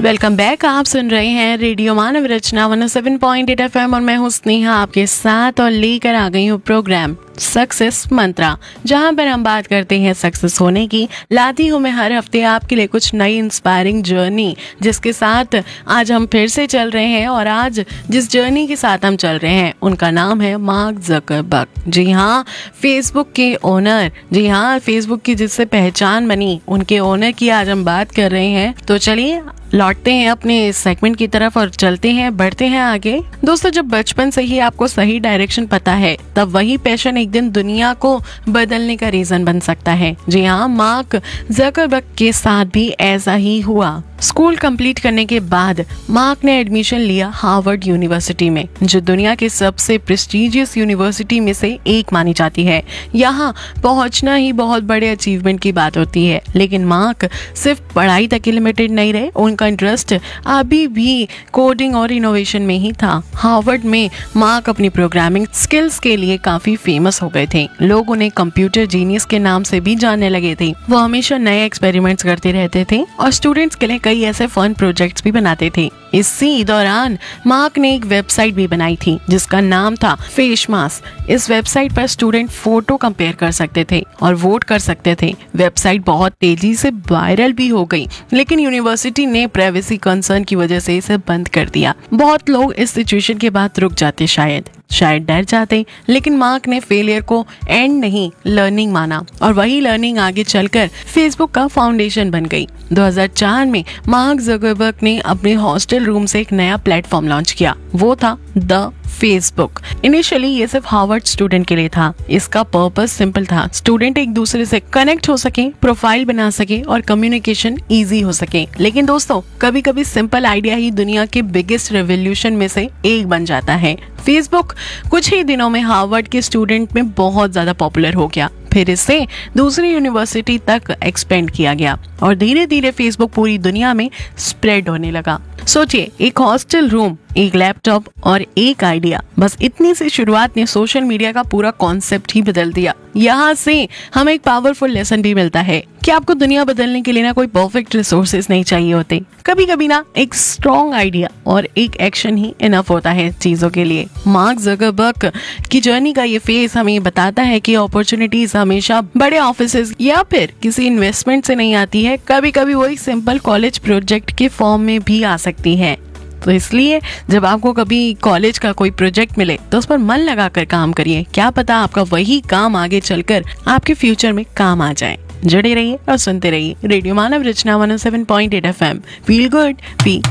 Welcome back. आप सुन रहे हैं रेडियो मानव रचना 107.8 FM और मैं हूं स्नेहा आपके साथ और लेकर आ गई हूं प्रोग्राम सक्सेस मंत्रा, जहां पर हम बात करते हैं सक्सेस होने की। लाती हूं मैं हर हफ्ते आपके लिए कुछ नई इंस्पायरिंग जर्नी, जिसके साथ आज हम फिर से चल रहे हैं। और आज जिस जर्नी के साथ हम चल रहे हैं उनका नाम है मार्क ज़करबर्ग। जी हाँ, फेसबुक के ओनर। जी हाँ, फेसबुक की जिससे पहचान बनी उनके ओनर की आज हम बात कर रहे हैं। तो चलिए लौटते हैं अपने सेगमेंट की तरफ और चलते हैं, बढ़ते हैं आगे। दोस्तों, जब बचपन से ही आपको सही डायरेक्शन पता है तब वही पैशन एक दिन दुनिया को बदलने का रीजन बन सकता है। जी हाँ, मार्क ज़करबर्ग के साथ भी ऐसा ही हुआ। स्कूल कंप्लीट करने के बाद मार्क ने एडमिशन लिया हार्वर्ड यूनिवर्सिटी में, जो दुनिया के सबसे प्रेस्टिजियस यूनिवर्सिटी में से एक मानी जाती है। यहाँ पहुँचना ही बहुत बड़े अचीवमेंट की बात होती है। लेकिन मार्क सिर्फ पढ़ाई तक ही लिमिटेड नहीं रहे, उनका इंटरेस्ट अभी भी कोडिंग और इनोवेशन में ही था। हार्वर्ड में मार्क अपनी प्रोग्रामिंग स्किल्स के लिए काफी फेमस हो गए थे। लोग उन्हें कंप्यूटर जीनियस के नाम से भी जानने लगे थे। वो हमेशा नए एक्सपेरिमेंट्स करते रहते थे और स्टूडेंट्स के लिए कई ऐसे फन प्रोजेक्ट्स भी बनाते थे। इसी दौरान मार्क ने एक वेबसाइट भी बनाई थी जिसका नाम था फेस मास्क। इस वेबसाइट पर स्टूडेंट फोटो कंपेयर कर सकते थे और वोट कर सकते थे। वेबसाइट बहुत तेजी से वायरल भी हो गई, लेकिन यूनिवर्सिटी ने प्राइवेसी कंसर्न की वजह से इसे बंद कर दिया। बहुत लोग इस सिचुएशन के बाद रुक जाते, शायद डर जाते, लेकिन मार्क ने फेलियर को एंड नहीं लर्निंग माना और वही लर्निंग आगे चलकर फेसबुक का फाउंडेशन बन गई। 2004 में मार्क ज़करबर्ग ने अपने हॉस्टल रूम से एक नया प्लेटफॉर्म लॉन्च किया। वो था द फेसबुक। इनिशियली ये सिर्फ हार्वर्ड स्टूडेंट के लिए था। इसका पर्पस सिंपल था, स्टूडेंट एक दूसरे से कनेक्ट हो सके, प्रोफाइल बना सके और कम्युनिकेशन इजी हो सके। लेकिन दोस्तों, कभी कभी सिंपल आइडिया ही दुनिया के बिगेस्ट रेवोल्यूशन में से एक बन जाता है। फेसबुक कुछ ही दिनों में हार्वर्ड के स्टूडेंट में बहुत ज्यादा पॉपुलर हो गया। फिर इसे दूसरी यूनिवर्सिटी तक एक्सपेंड किया गया और धीरे धीरे फेसबुक पूरी दुनिया में स्प्रेड होने लगा। सोचिए, एक हॉस्टल रूम, एक लैपटॉप और एक आइडिया, बस इतनी सी शुरुआत ने सोशल मीडिया का पूरा कॉन्सेप्ट ही बदल दिया। यहाँ से हमें एक पावरफुल लेसन भी मिलता है कि आपको दुनिया बदलने के लिए ना कोई परफेक्ट रिसोर्सेज नहीं चाहिए होते। कभी कभी ना एक स्ट्रॉन्ग आइडिया और एक एक्शन ही इनफ होता है चीजों के लिए। मार्क ज़करबर्ग की जर्नी का ये फेस हमें बताता है कि अपॉर्चुनिटीज हमेशा बड़े ऑफिसेज या फिर किसी इन्वेस्टमेंट से नहीं आती है। कभी कभी वो एक सिंपल कॉलेज प्रोजेक्ट के फॉर्म में भी आ सकती है। तो इसलिए जब आपको कभी कॉलेज का कोई प्रोजेक्ट मिले तो उस पर मन लगाकर काम करिए। क्या पता आपका वही काम आगे चलकर आपके फ्यूचर में काम आ जाए। जुड़े रहिए और सुनते रहिए रेडियो मानव रचना 107.8 FM। Feel good, B